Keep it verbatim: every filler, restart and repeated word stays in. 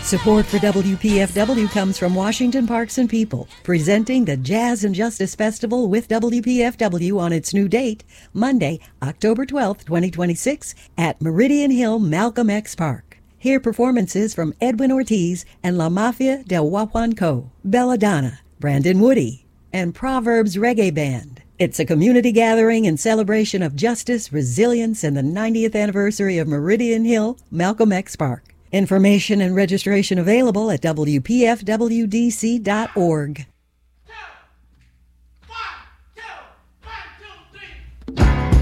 Support for W P F W comes from Washington Parks and People, presenting the Jazz and Justice Festival with W P F W on its new date, Monday, October twelfth, twenty twenty-six, at Meridian Hill Malcolm X Park. Hear performances from Edwin Ortiz and La Mafia del Huahuanco, Belladonna, Brandon Woody, and Proverbs Reggae Band. It's a community gathering in celebration of justice, resilience, and the ninetieth anniversary of Meridian Hill Malcolm X Park. Information and registration available at W P F W D C dot org.